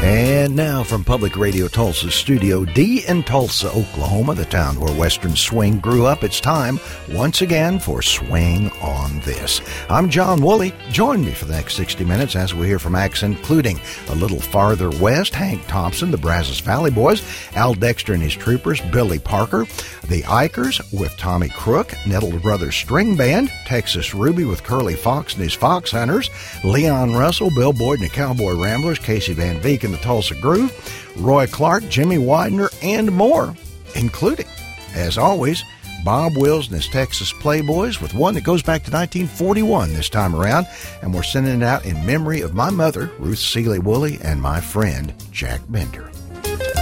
And now from Public Radio Tulsa's Studio D in Tulsa, Oklahoma, the town where Western swing grew up, it's time once again for Swing on This. I'm John Woolley. Join me for the next 60 minutes as we hear from acts including a little farther west, Hank Thompson, the Brazos Valley Boys, Al Dexter and his Troopers, Billy Parker, the Ikers with Tommy Crook, Nettle Brothers String Band, Texas Ruby with Curly Fox and his Fox Hunters, Leon Russell, Bill Boyd and the Cowboy Ramblers, Casey Van Veek and the Tulsa Groove, Roy Clark, Jimmy Widener, and more, including, as always, Bob Wills and his Texas Playboys with one that goes back to 1941 this time around, and we're sending it out in memory of my mother, Ruth Seeley Woolley, and my friend, Jack Bender.